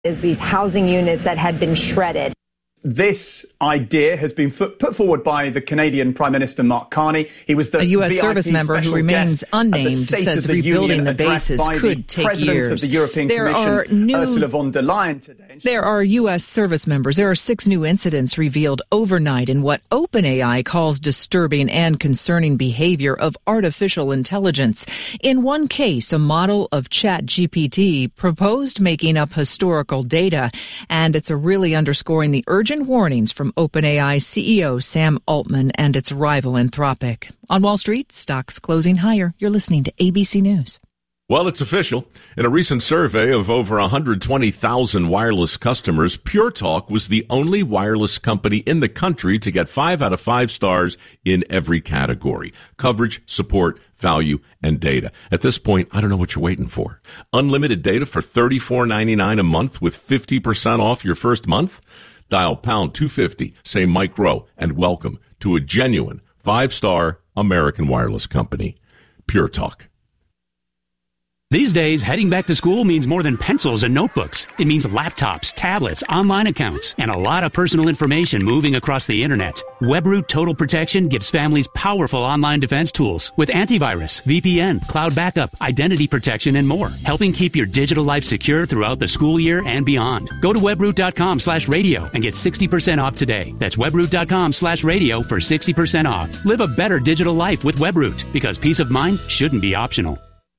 is these housing units that had been shredded. This idea has been put forward by the Canadian Prime Minister Mark Carney. He was the U.S. VIP service member who remains unnamed says rebuilding the bases could take years. Of the European Commission, Ursula von der Leyen today. There are U.S. service members. There are 6 new incidents revealed overnight in what OpenAI calls disturbing and concerning behavior of artificial intelligence. In one case, a model of ChatGPT proposed making up historical data, and it's really underscoring the urgent warnings from OpenAI CEO Sam Altman and its rival Anthropic. On Wall Street, stocks closing higher. You're listening to ABC News. Well, it's official. In a recent survey of over 120,000 wireless customers, Pure Talk was the only wireless company in the country to get 5 out of 5 stars in every category: coverage, support, value, and data. At this point, I don't know what you're waiting for. Unlimited data for $34.99 a month with 50% off your first month? Dial pound 250, say Mike Rowe, and welcome to a genuine 5-star American wireless company. Pure Talk. These days, heading back to school means more than pencils and notebooks. It means laptops, tablets, online accounts, and a lot of personal information moving across the internet. WebRoot Total Protection gives families powerful online defense tools with antivirus, VPN, cloud backup, identity protection, and more, helping keep your digital life secure throughout the school year and beyond. Go to webroot.com/radio and get 60% off today. That's webroot.com/radio for 60% off. Live a better digital life with WebRoot, because peace of mind shouldn't be optional.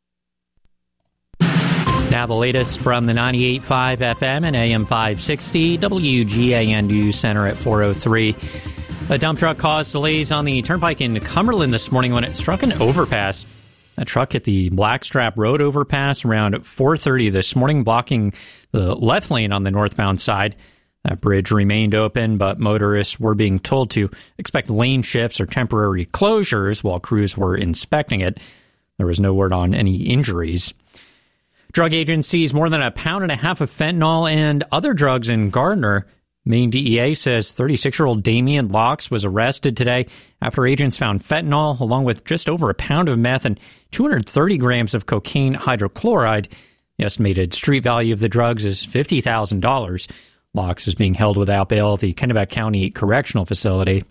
Now the latest from the 98.5 FM and AM 560 WGAN News Center at 4:03. A dump truck caused delays on the turnpike in Cumberland this morning when it struck an overpass. That truck hit the Blackstrap Road overpass around 4:30 this morning, blocking the left lane on the northbound side. That bridge remained open, but motorists were being told to expect lane shifts or temporary closures while crews were inspecting it. There was no word on any injuries. Drug agents seized more than 1.5 pounds of fentanyl and other drugs in Gardner. Maine DEA says 36-year-old Damian Locks was arrested today after agents found fentanyl along with just over 1 pound of meth and 230 grams of cocaine hydrochloride. The estimated street value of the drugs is $50,000. Locks is being held without bail at the Kennebec County Correctional Facility.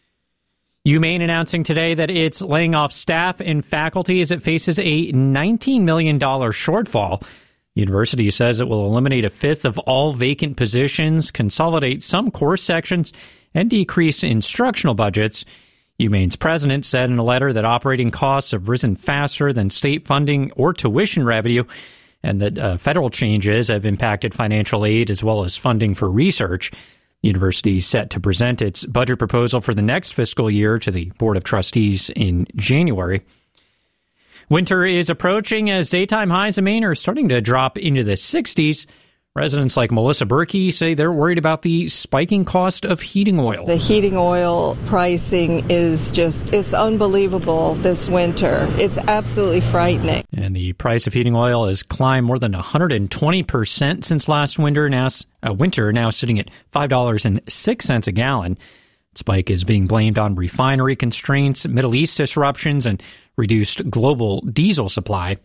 UMaine announcing today that it's laying off staff and faculty as it faces a $19 million shortfall. The university says it will eliminate 1/5 of all vacant positions, consolidate some course sections, and decrease instructional budgets. UMaine's president said in a letter that operating costs have risen faster than state funding or tuition revenue, and that federal changes have impacted financial aid as well as funding for research. The university is set to present its budget proposal for the next fiscal year to the Board of Trustees in January. Winter is approaching as daytime highs in Maine are starting to drop into the 60s. Residents like Melissa Berkey say they're worried about the spiking cost of heating oil. The heating oil pricing is it's unbelievable this winter. It's absolutely frightening. And the price of heating oil has climbed more than 120% since last winter, now sitting at $5.06 a gallon. Spike is being blamed on refinery constraints, Middle East disruptions, and reduced global diesel supply.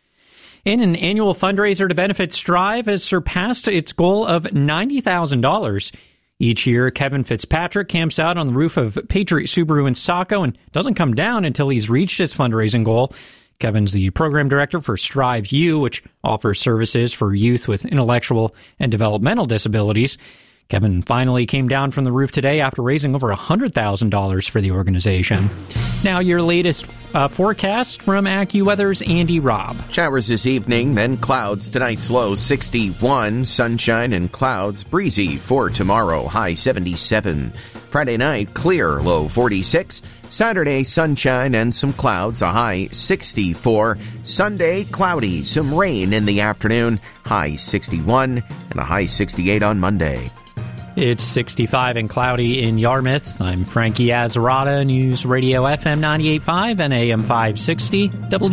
And an annual fundraiser to benefit Strive has surpassed its goal of $90,000. Each year, Kevin Fitzpatrick camps out on the roof of Patriot Subaru in Saco and doesn't come down until he's reached his fundraising goal. Kevin's the program director for Strive U, which offers services for youth with intellectual and developmental disabilities. Kevin finally came down from the roof today after raising over $100,000 for the organization. Now your latest forecast from AccuWeather's Andy Robb. Showers this evening, then clouds. Tonight's low 61, sunshine and clouds, breezy for tomorrow, high 77. Friday night, clear, low 46. Saturday, sunshine and some clouds, a high 64. Sunday, cloudy, some rain in the afternoon, high 61, and a high 68 on Monday. It's 65 and cloudy in Yarmouth. I'm Frankie Azzarata, News Radio FM 98.5 and AM 560,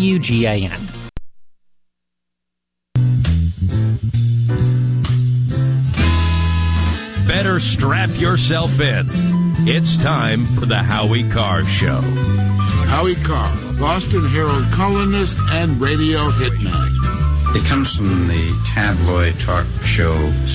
WGAN. Better strap yourself in. It's time for the Howie Carr Show. Howie Carr, Boston Herald columnist and radio hitman. It comes from the tabloid talk show